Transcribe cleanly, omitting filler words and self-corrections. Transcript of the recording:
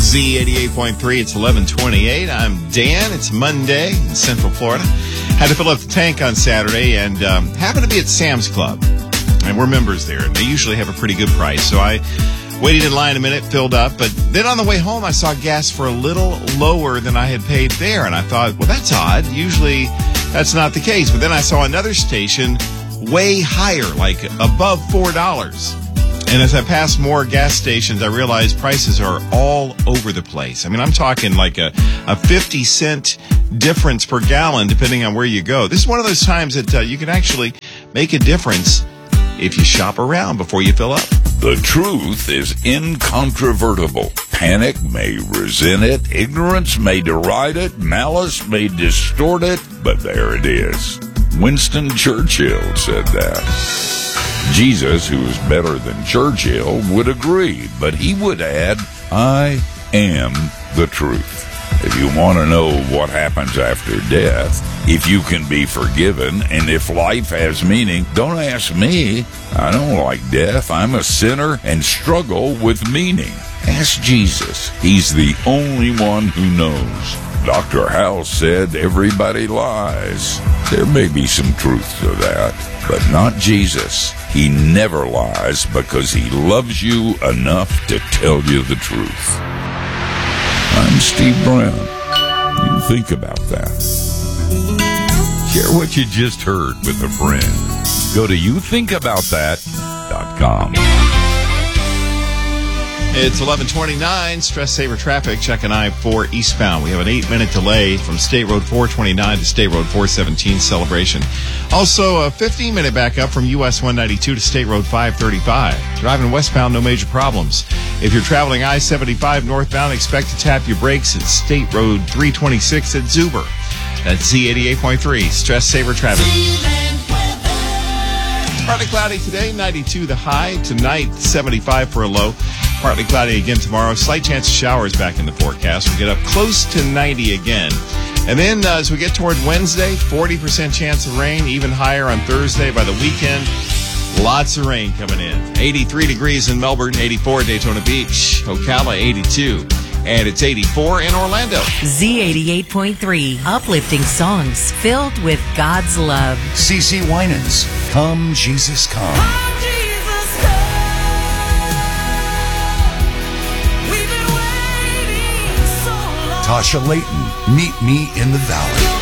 Z88.3, it's 11:28. I'm Dan. It's Monday in Central Florida. Had to fill up the tank on Saturday and happened to be at Sam's Club. And we're members there, and they usually have a pretty good price. So I waited in line a minute, filled up, but then on the way home I saw gas for a little lower than I had paid there. And I thought, well, that's odd. Usually that's not the case. But then I saw another station way higher, like above $4. And as I passed more gas stations, I realized prices are all over the place. I mean, I'm talking like a 50-cent difference per gallon, depending on where you go. This is one of those times that you can actually make a difference if you shop around before you fill up. The truth is incontrovertible. Panic may resent it, ignorance may deride it, malice may distort it, but there it is. Winston Churchill said that. Jesus, who is better than Churchill, would agree, but he would add, I am the truth. If you want to know what happens after death, if you can be forgiven, and if life has meaning, don't ask me. I don't like death. I'm a sinner and struggle with meaning. Ask Jesus. He's the only one who knows. Dr. House said everybody lies. There may be some truth to that, but not Jesus. He never lies because he loves you enough to tell you the truth. I'm Steve Brown. You think about that. Share what you just heard with a friend. Go to youthinkaboutthat.com. It's 11:29. Stress saver traffic. Checking I-4 eastbound. We have an 8-minute delay from State Road 429 to State Road 417 Celebration. Also, a 15-minute backup from US 192 to State Road 535. Driving westbound, no major problems. If you're traveling I-75 northbound, expect to tap your brakes at State Road 326 at Zuber. That's Z88.3. Stress saver traffic. Partly cloudy today, 92 the high. Tonight, 75 for a low. Partly cloudy again tomorrow. Slight chance of showers back in the forecast. We'll get up close to 90 again. And then as we get toward Wednesday, 40% chance of rain, even higher on Thursday. By the weekend, lots of rain coming in. 83 degrees in Melbourne, 84 Daytona Beach, Ocala 82. And it's 84 in Orlando. Z88.3, uplifting songs filled with God's love. CeCe Winans, Come Jesus Come. Come, Jesus, come. We've been waiting so long. Tasha Layton, Meet Me in the Valley.